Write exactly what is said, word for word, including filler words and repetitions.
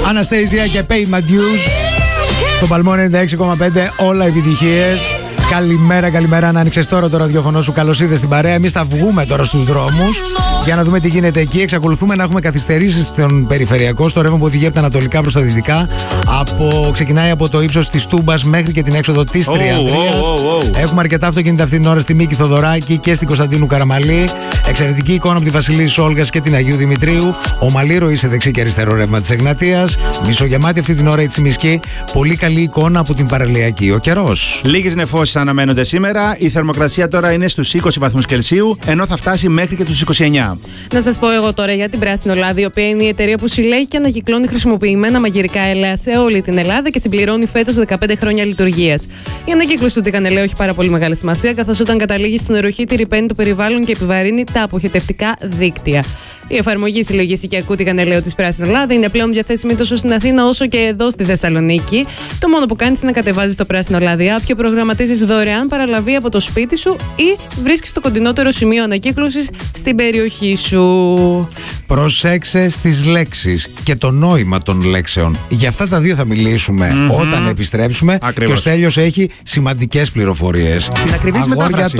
Anastasia και Pay My Dues. Στο Παλμό ενενήντα έξι κόμμα πέντε, όλα επιτυχίες. Καλημέρα, καλημέρα. Αν άνοιξες τώρα το ραδιόφωνο σου, καλώς ήρθες στην παρέα. Εμείς θα βγούμε τώρα στους δρόμους για να δούμε τι γίνεται εκεί. Εξακολουθούμε να έχουμε καθυστερήσεις στον περιφερειακό, στο ρεύμα που οδηγεί από τα ανατολικά προς τα δυτικά. Από, ξεκινάει από το ύψος της Τούμπας μέχρι και την έξοδο της Τριανδρίας. Oh, oh, oh, oh. Έχουμε αρκετά αυτοκίνητα αυτή την ώρα στη Μίκη Θοδωράκη και στην Κωνσταντίνου Καραμαλή. Εξαιρετική εικόνα από τη Βασιλής Όλγας και την Αγίου Δημητρίου. Ομαλή ροή σε δεξί και αριστερό ρεύμα της Εγνατίας. Μισογεμάτη αυτή την ώρα η Τσιμισκή. Πολύ καλή εικόνα από την Παραλιακή. Ο καιρός. Λίγες νεφώσεις αναμένονται σήμερα. Η θερμοκρασία τώρα είναι στους είκοσι βαθμούς Κελσίου, ενώ θα φτάσει μέχρι και τους είκοσι εννιά. Να σας πω εγώ τώρα για την Πράσινο Λάδι, η οποία είναι η εταιρεία που συλλέγει και ανακυκλώνει χρησιμοποιημένα μαγειρικά έλαια σε όλη την Ελλάδα και συμπληρώνει φέτος δεκαπέντε χρόνια λειτουργίας. Η ανακύκλωση του τικανελαίου έχει πάρα πολύ μεγάλη σημασία, καθώς όταν καταλήγει στην νεροχύτη ρυπαίνει το περιβάλλον και επιβαρύνει τα αποχετευτικά δίκτυα. Η εφαρμογή συλλογής οικιακού τικανελαίου της Πράσινο Λάδι είναι πλέον διαθέσιμη τόσο στην Αθήνα όσο και εδώ στη Θεσσαλονίκη. Το μόνο που κάνεις είναι να κατεβάζεις το Πράσινο Λάδι app και προγραμματίζεις δωρεάν παραλαβή από το σπίτι σου ή βρίσκεις το κοντινότερο σημείο ανακύκλωσης στην περιοχή σου. Προσέξε στις λέξεις και το νόημα των λέξεων. Για αυτά τα δύο θα μιλήσουμε mm-hmm. όταν επιστρέψουμε. Ακριβώς. Και ο Στέλιος έχει σημαντικές πληροφορίες. Την ακριβής μετάφραση.